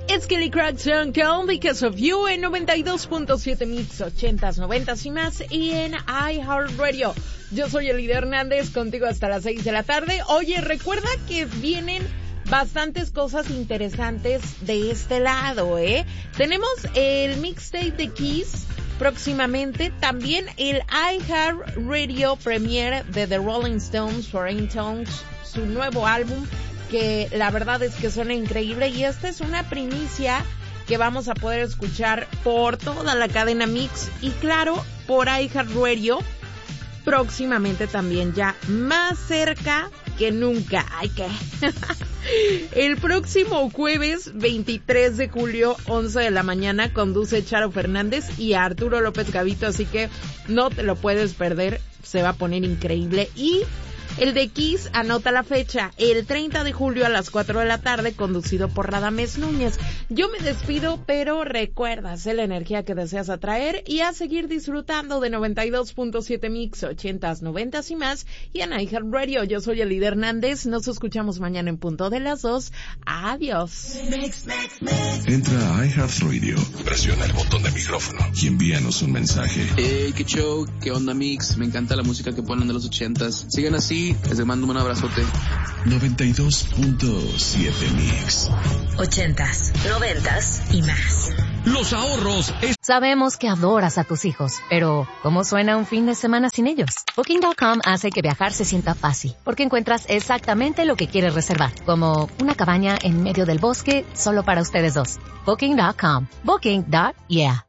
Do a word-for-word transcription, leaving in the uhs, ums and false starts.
Es Kelly Clarkson con Because of You en noventa y dos punto siete Mix, ochentas, noventas y más, y en iHeartRadio. Yo soy Elida Hernández, contigo hasta las seis de la tarde. Oye, recuerda que vienen bastantes cosas interesantes de este lado, ¿eh? Tenemos el mixtape de Kiss próximamente, también el iHeartRadio Premiere de The Rolling Stones, Foreign Tongues, su nuevo álbum, que la verdad es que suena increíble, y esta es una primicia que vamos a poder escuchar por toda la cadena Mix y claro, por iHeartRadio próximamente también, ya más cerca que nunca. Ay, ¿qué? El próximo jueves veintitrés de julio, once de la mañana, conduce Charo Fernández y Arturo López Gavito, así que no te lo puedes perder, se va a poner increíble. Y el de Kiss, anota la fecha, el treinta de julio a las cuatro de la tarde, conducido por Radamés Núñez. Yo me despido, pero recuerda, sé la energía que deseas atraer y a seguir disfrutando de noventa y dos punto siete Mix, ochentas, noventas y más, y en iHeartRadio. Yo soy Elida Hernández, nos escuchamos mañana en punto de las dos. Adiós. Entra a iHeartRadio, presiona el botón de micrófono y envíanos un mensaje. Hey, qué show, qué onda Mix, me encanta la música que ponen de los ochentas. Sigan así, les mando un abrazote. noventa y dos punto siete Mix. Ochentas, noventas y más. Los ahorros es... Sabemos que adoras a tus hijos, pero ¿cómo suena un fin de semana sin ellos? Booking punto com hace que viajar se sienta fácil, porque encuentras exactamente lo que quieres reservar, como una cabaña en medio del bosque solo para ustedes dos. Booking punto com. Booking. Yeah.